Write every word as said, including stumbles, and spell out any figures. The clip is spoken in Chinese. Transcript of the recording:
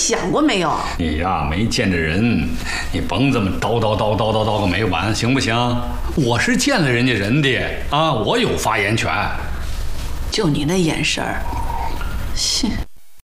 想过没有？ 你呀，没见着人，你甭这么叨叨叨叨叨叨个没完，行不行？我是见了人家人的啊，我有发言权。 就你那眼神儿，哼。